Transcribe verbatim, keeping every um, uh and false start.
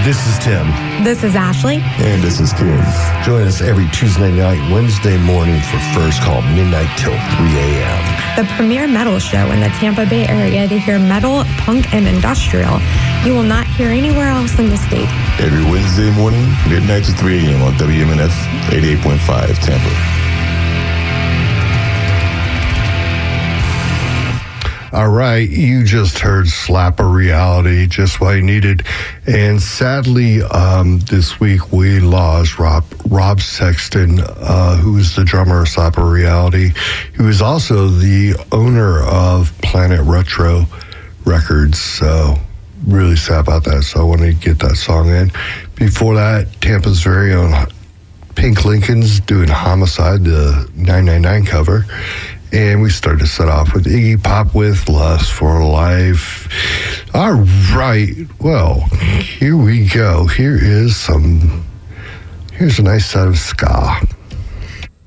This is Tim. This is Ashley. And this is Kim. Join us every Tuesday night, Wednesday morning for First Call, midnight till three a.m. The premier metal show in the Tampa Bay area to hear metal, punk, and industrial you will not hear anywhere else in the state. Every Wednesday morning, midnight to three a.m. on W M N F eighty-eight point five Tampa. All right, you just heard Slap of Reality, just what I needed. And sadly, um, this week we lost Rob, Rob Sexton, uh, who is the drummer of Slap of Reality. He was also the owner of Planet Retro Records, so really sad about that. So I want to get that song in. Before that, Tampa's very own Pink Lincolns doing Homicide, the nine nine nine cover. And we started to set off with Iggy Pop with Lust for Life. All right. Well, here we go. Here is some, here's a nice set of ska.